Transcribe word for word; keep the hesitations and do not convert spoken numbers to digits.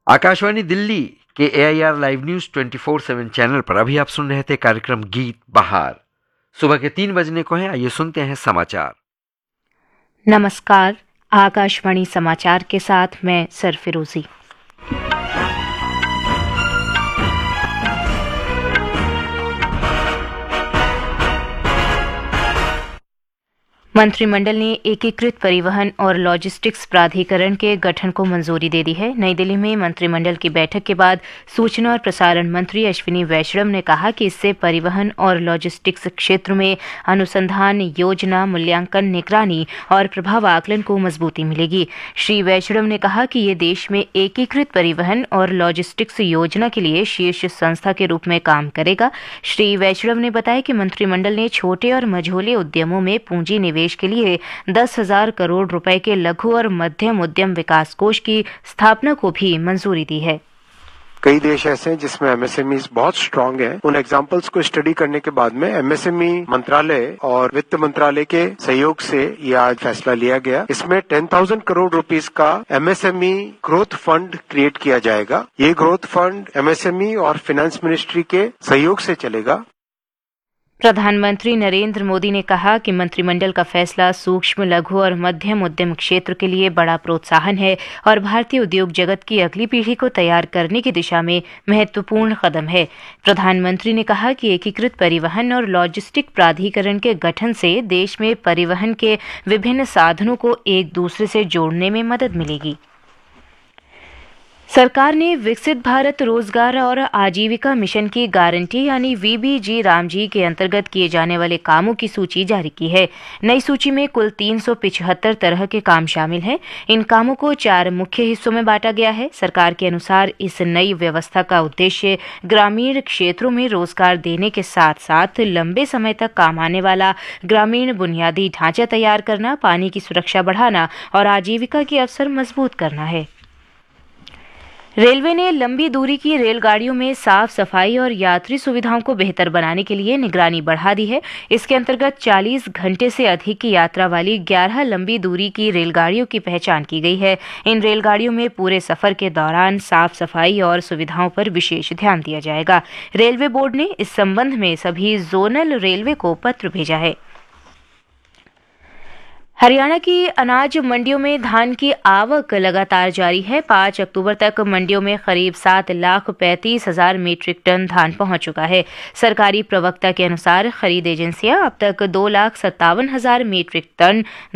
आकाशवाणी दिल्ली के AIR live news twenty four seven channel पर अभी आप सुन रहे थे कार्यक्रम गीत बहार। सुबह के तीन बजने को है, आइए सुनते हैं समाचार। नमस्कार, आकाशवाणी समाचार के साथ मैं सरफिरोजी। मंत्रिमंडल ने एकीकृत परिवहन और लॉजिस्टिक्स प्राधिकरण के गठन को मंजूरी दे दी है। नई दिल्ली में मंत्रिमंडल की बैठक के बाद सूचना और प्रसारण मंत्री अश्विनी वैष्णव ने कहा कि इससे परिवहन और लॉजिस्टिक्स क्षेत्र में अनुसंधान, योजना, मूल्यांकन, निगरानी और प्रभाव आकलन को मजबूती मिलेगी। श्री वैष्णव ने कहा कि ये देश में एकीकृत परिवहन और लॉजिस्टिक्स योजना के लिए शीर्ष संस्था के रूप में काम करेगा। श्री वैष्णव ने बताया कि मंत्रिमंडल ने छोटे और मझोले उद्यमों में पूंजी निवेश के लिए दस हजार करोड़ रुपए के लघु और मध्यम उद्यम विकास कोष की स्थापना को भी मंजूरी दी है। कई देश ऐसे हैं जिसमें एमएसएमई बहुत स्ट्रांग है। उन एग्जांपल्स को स्टडी करने के बाद में एमएसएमई मंत्रालय और वित्त मंत्रालय के सहयोग से ये आज फैसला लिया गया। इसमें टेन थाउजेंड करोड़ रुपीस का एमएसएमई ग्रोथ फंड क्रिएट किया जाएगा। ये ग्रोथ फंड एमएसएमई और फाइनेंस मिनिस्ट्री के सहयोग से चलेगा। प्रधानमंत्री नरेंद्र मोदी ने कहा कि मंत्रिमंडल का फैसला सूक्ष्म, लघु और मध्यम उद्यम क्षेत्र के लिए बड़ा प्रोत्साहन है और भारतीय उद्योग जगत की अगली पीढ़ी को तैयार करने की दिशा में महत्वपूर्ण कदम है। प्रधानमंत्री ने कहा कि एकीकृत परिवहन और लॉजिस्टिक प्राधिकरण के गठन से देश में परिवहन के विभिन्न साधनों को एक दूसरे से जोड़ने में मदद मिलेगी। सरकार ने विकसित भारत रोजगार और आजीविका मिशन की गारंटी यानी वीबीजी रामजी के अंतर्गत किए जाने वाले कामों की सूची जारी की है। नई सूची में कुल तीन सौ पिचहत्तर तरह के काम शामिल हैं। इन कामों को चार मुख्य हिस्सों में बांटा गया है। सरकार के अनुसार इस नई व्यवस्था का उद्देश्य ग्रामीण क्षेत्रों में रोजगार देने के साथ साथ लंबे समय तक काम आने वाला ग्रामीण बुनियादी ढांचा तैयार करना, पानी की सुरक्षा बढ़ाना और आजीविका के अवसर मजबूत करना है। रेलवे ने लंबी दूरी की रेलगाड़ियों में साफ सफाई और यात्री सुविधाओं को बेहतर बनाने के लिए निगरानी बढ़ा दी है। इसके अंतर्गत चालीस घंटे से अधिक की यात्रा वाली ग्यारह लंबी दूरी की रेलगाड़ियों की पहचान की गई है। इन रेलगाड़ियों में पूरे सफर के दौरान साफ सफाई और सुविधाओं पर विशेष ध्यान दिया जाएगा। रेलवे बोर्ड ने इस संबंध में सभी जोनल रेलवे को पत्र भेजा है। हरियाणा की अनाज मंडियों में धान की आवक लगातार जारी है। पाँच अक्टूबर तक मंडियों में करीब सात लाख पैंतीस हजार मीट्रिक टन धान पहुंच चुका है। सरकारी प्रवक्ता के अनुसार खरीद एजेंसियां अब तक दो लाख सत्तावन हजार मीट्रिक टन